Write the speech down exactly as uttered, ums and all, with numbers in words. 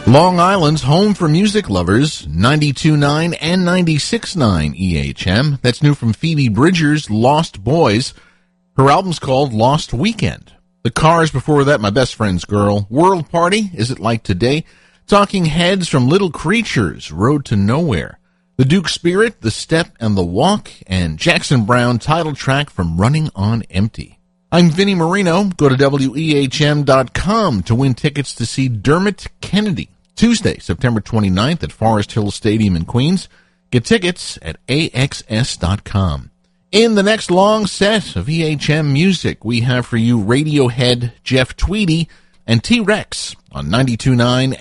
Long Island's home for music lovers, ninety-two point nine and ninety-six point nine E H M. That's new from Phoebe Bridgers' Lost Boys. Her album's called Lost Weekend. The Cars before that, My Best Friend's Girl. World Party, Is It Like Today? Talking Heads from Little Creatures, Road to Nowhere. The Duke Spirit, The Step and the Walk. And Jackson Browne title track from Running on Empty. I'm Vinnie Marino. Go to W E H M dot com to win tickets to see Dermot Kennedy. Tuesday, September twenty-ninth at Forest Hill Stadium in Queens. Get tickets at A X S dot com. In the next long set of E H M music, we have for you Radiohead, Jeff Tweedy, and T-Rex on ninety-two point nine